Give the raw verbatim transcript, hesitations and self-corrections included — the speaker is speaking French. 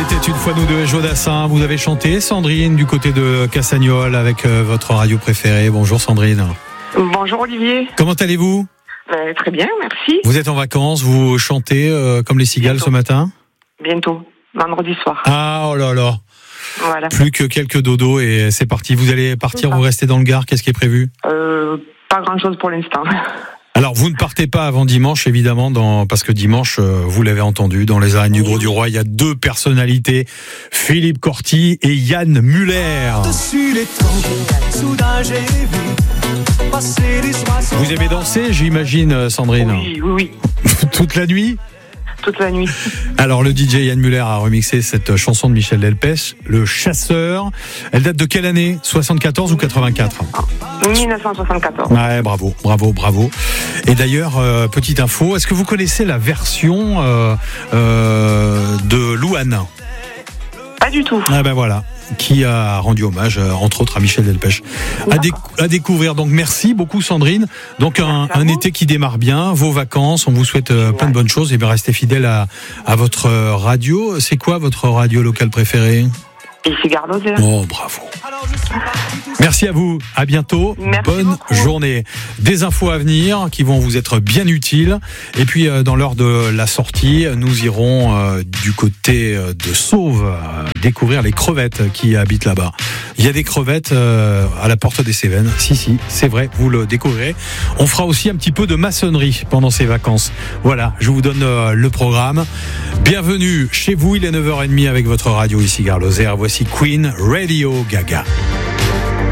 C'était une fois nous deux, Jodassin. Vous avez chanté, Sandrine, du côté de Cassagnol, avec euh, votre radio préférée. Bonjour Sandrine. Bonjour Olivier. Comment allez-vous ? euh, Très bien, merci. Vous êtes en vacances, vous chantez euh, comme les cigales Bientôt. ce matin ? Bientôt, vendredi soir. Ah, oh là là. Voilà. Plus que quelques dodos et c'est parti. Vous allez partir, vous restez dans le Gard, qu'est-ce qui est prévu ? Euh, pas grand-chose pour l'instant. Alors, vous ne partez pas avant dimanche, évidemment, dans, parce que dimanche, euh, vous l'avez entendu, dans les arènes du Gros du Roi, il y a deux personnalités, Philippe Corti et Yann Muller. Vous aimez danser, j'imagine, Sandrine ? Oui, oui, oui. Toute la nuit ? Toute la nuit. Alors, le D J Yann Muller a remixé cette chanson de Michel Delpech, Le Chasseur. Elle date de quelle année ? soixante-quatorze ou quatre-vingt-quatre ? dix-neuf cent soixante-quatorze. Ouais, bravo, bravo, bravo. Et d'ailleurs, euh, petite info, est-ce que vous connaissez la version euh, euh, de Louane ? Pas du tout. Ah ben voilà, qui a rendu hommage, euh, entre autres, à Michel Delpech. À, déc- à découvrir. Donc merci beaucoup Sandrine. Donc un, un été qui démarre bien, vos vacances. On vous souhaite euh, plein de bonnes choses et bien restez fidèles à, à votre radio. C'est quoi votre radio locale préférée ? Ici Gare Lozère. Oh, bravo. Merci à vous, à bientôt. Merci Bonne beaucoup. journée. Des infos à venir qui vont vous être bien utiles. Et puis euh, dans l'heure de la sortie, nous irons euh, du côté de Sauve euh, découvrir les crevettes qui habitent là-bas. Il y a des crevettes euh, à la porte des Cévennes. Si, si, c'est vrai, vous le découvrirez. On fera aussi un petit peu de maçonnerie pendant ces vacances. Voilà, je vous donne euh, le programme. Bienvenue chez vous, il est neuf heures trente avec votre radio ici Gare Lozère. Voici Queen, Radio Gaga.